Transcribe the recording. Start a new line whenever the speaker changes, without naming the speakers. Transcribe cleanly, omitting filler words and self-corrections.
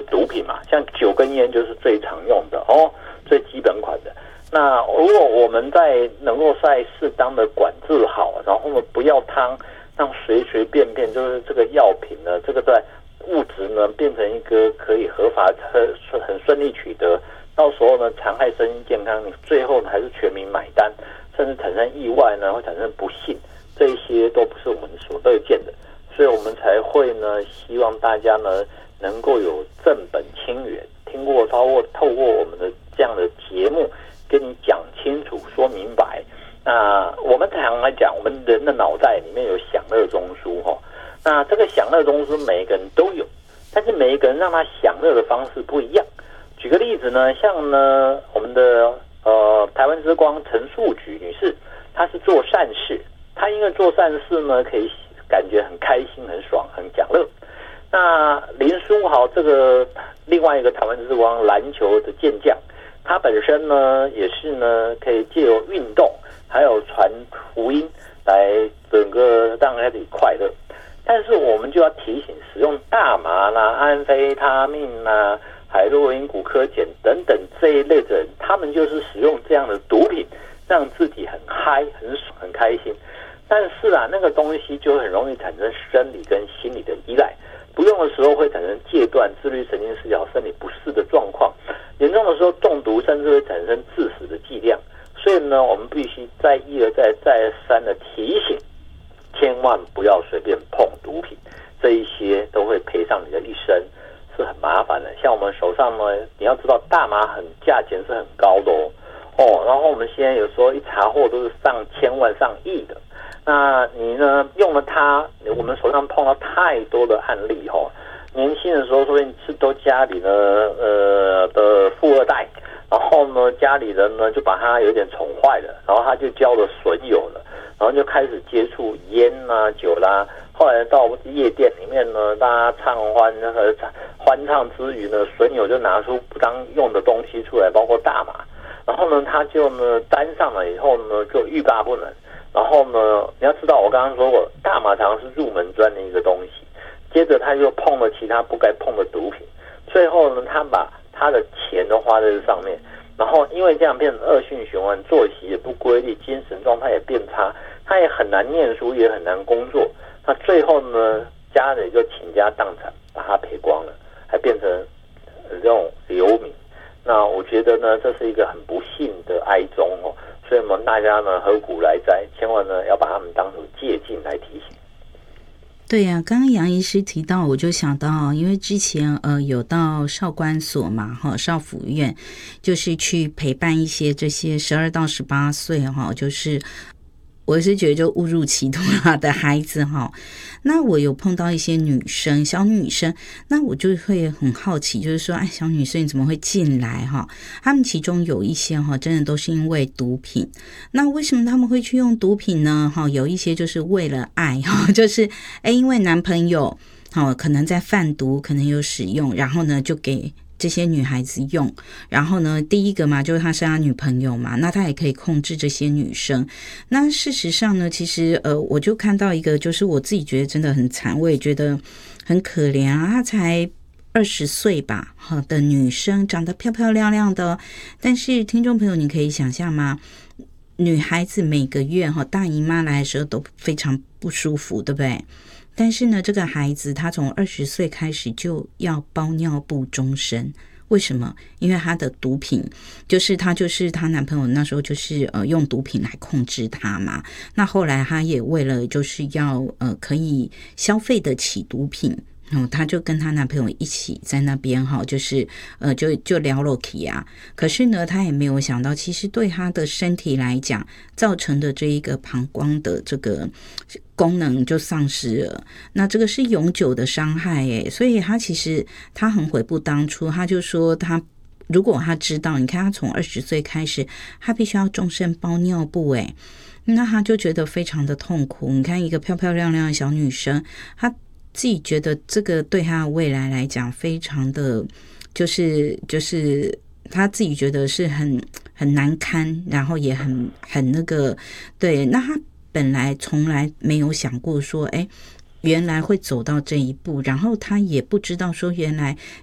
毒品嘛，像酒跟烟就是最常用的最基本款的。那如果我们能够在适当的管制好，然后呢不要让随便就是这个药品呢，这个在物质呢变成一个可以合法很顺利取得，到时候呢残害身心健康，你最后呢还是全民买单，甚至产生意外呢，会产生不幸，这一些都不是我们所乐见的。所以我们才会呢希望大家呢能够有正本清源，透过我们的这样的节目跟你讲清楚说明白。那我们常来讲，我们人的脑袋里面有享乐中枢那这个享乐中枢每一个人都有，但是每一个人让他享乐的方式不一样。举个例子呢，像呢我们的台湾之光陈树菊女士，她是做善事，她因为做善事呢可以感觉很开心、很爽、很享乐。那林书豪这个另外一个台湾之光篮球的健将，他本身呢也是呢可以借由运动还有传福音来整个让他快乐。但是我们就要提醒，使用大麻啦、安非他命啦、海洛因、古柯碱等等这一类的人，他们就是使用这样的毒品，让自己很嗨、很爽、很开心。但是那个东西就很容易产生生理跟心理的依赖，不用的时候会产生戒断、自律神经失调、生理不适的状况，严重的时候中毒，甚至会产生致死的剂量。所以呢，我们必须一而再三的提醒，千万不要随便碰毒品，这一些都会赔上你的一生，是很麻烦的。像我们手上呢，你要知道大麻价钱是很高的然后我们现在有时候一查获都是上千万、上亿的。那你呢用了它，我们手上碰到太多的案例年轻的时候说不定是都家里呢的富二代，然后呢家里人呢就把他有点宠坏了，然后他就交了损友了，然后就开始接触烟啦、酒啦，后来到夜店里面呢，大家欢唱之余呢，损友就拿出不当用的东西出来，包括大麻，然后呢他就呢单上了以后呢就欲罢不能。然后呢，你要知道，我刚刚说过，大麻常是入门砖的一个东西。接着他又碰了其他不该碰的毒品，最后呢，他把他的钱都花在这上面，然后因为这样变成恶性循环，作息也不规律，精神状态也变差，他也很难念书，也很难工作。那最后呢，家里就倾家荡产，把他赔光了，还变成这种流民。那我觉得呢，这是一个很不幸的哀衷所以我们大家呢何苦来哉，千万呢要把他们当作借鉴来提醒。
对呀，刚刚杨医师提到，我就想到，因为之前有到少管所嘛，少辅院，就是去陪伴一些这些12到18岁就是我是觉得就误入歧途的孩子那我有碰到一些小女生，那我就会很好奇，就是说小女生你怎么会进来他们其中有一些真的都是因为毒品。那为什么他们会去用毒品呢？有一些就是为了爱就是因为男朋友可能在贩毒，可能有使用，然后呢就给这些女孩子用，然后呢第一个嘛就是他是他女朋友嘛，那他也可以控制这些女生。那事实上呢，其实我就看到一个，就是我自己觉得真的很惨，我也觉得很可怜她才20岁吧的女生，长得漂漂亮亮的，但是听众朋友你可以想象吗？女孩子每个月大姨妈来的时候都非常不舒服，对不对？但是呢，这个孩子他从20岁开始就要包尿布终身。为什么？因为他的毒品就是她男朋友那时候就是用毒品来控制她嘛。那后来他也为了就是要可以消费得起毒品，她就跟她男朋友一起在那边就是就聊了起啊。可是呢，她也没有想到，其实对她的身体来讲，造成的这一个膀胱的这个功能就丧失了。那这个是永久的伤害耶，所以她其实她很悔不当初。她就说如果她知道，你看她从20岁开始，她必须要终身包尿布耶，那她就觉得非常的痛苦。你看一个漂漂亮亮的小女生，她自己觉得这个对他的未来来讲非常的就是他自己觉得是很难堪，然后也很那个对。那他本来从来没有想过说原来会走到这一步，然后他也不知道说原来